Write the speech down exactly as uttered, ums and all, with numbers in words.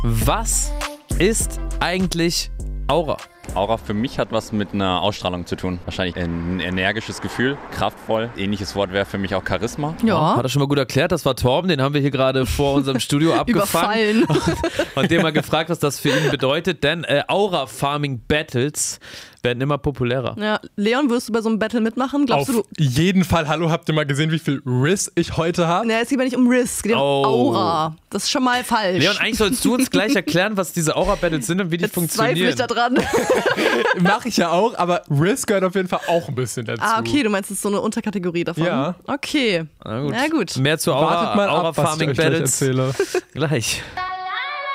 Was ist eigentlich Aura? Aura für mich hat was mit einer Ausstrahlung zu tun. Wahrscheinlich ein energisches Gefühl, kraftvoll. Ähnliches Wort wäre für mich auch Charisma. Ja. Hat er schon mal gut erklärt. Das war Torben, den haben wir hier gerade vor unserem Studio abgefangen. Überfallen. Und dem mal gefragt, was das für ihn bedeutet. Denn äh, Aura-Farming-Battles werden immer populärer. Ja, Leon, wirst du bei so einem Battle mitmachen? Glaubst Auf du, du jeden Fall. Hallo, habt ihr mal gesehen, wie viel Riss ich heute habe? Ne, es geht ja nicht um Risk, es geht um Oh. Aura. Das ist schon mal falsch. Leon, eigentlich sollst du uns gleich erklären, was diese Aura-Battles sind und wie die Jetzt zweifle funktionieren. ich da dran. Mache ich ja auch, aber Riss gehört auf jeden Fall auch ein bisschen dazu. Ah, okay, du meinst, es ist so eine Unterkategorie davon. Ja. Okay. Na gut. Na gut. Mehr zu Wartet Aura, mal Aura ab, was ich Farming euch gleich Battles erzähle. gleich.